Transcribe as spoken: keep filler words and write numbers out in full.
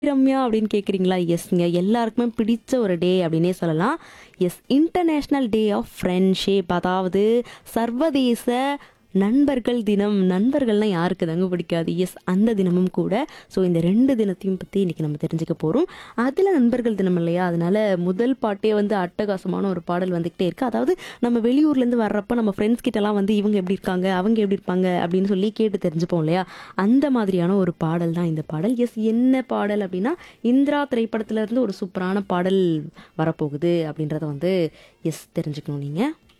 ரம்யா அப்படின்னு கேட்குறீங்களா? எஸ்ங்க. எல்லாருக்குமே பிடிச்ச ஒரு டே அப்படின்னே சொல்லலாம். S international day of friendship அதாவது சர்வதேச நண்பர்கள் தினம். நண்பர்கள்னா யாருக்கு தாங்க பிடிக்காது? எஸ் அந்த தினமும் கூட. ஸோ இந்த ரெண்டு தினத்தையும் பற்றி இன்றைக்கி நம்ம தெரிஞ்சுக்க போகிறோம். அதில் நண்பர்கள் தினம் இல்லையா? அதனால முதல் பாட்டே வந்து அட்டகாசமான ஒரு பாடல் வந்துக்கிட்டே இருக்குது. அதாவது நம்ம வெளியூர்லேருந்து வர்றப்ப நம்ம ஃப்ரெண்ட்ஸ் கிட்டலாம் வந்து இவங்க எப்படி இருக்காங்க, அவங்க எப்படி இருப்பாங்க அப்படின்னு சொல்லி கேட்டு தெரிஞ்சுப்போம் இல்லையா? அந்த மாதிரியான ஒரு பாடல் தான் இந்த பாடல். எஸ் என்ன பாடல் அப்படின்னா, இந்திரா திரைப்படத்துல இருந்து ஒரு சூப்பரான பாடல் வரப்போகுது அப்படின்றத வந்து எஸ் தெரிஞ்சுக்கணும் நீங்கள்.